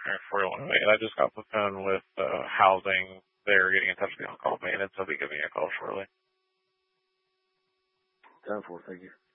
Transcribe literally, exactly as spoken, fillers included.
four one eight. I just got off the phone with uh, housing. They're getting in touch with the on-call maintenance. I'll be giving you a call shortly. ten four, thank you.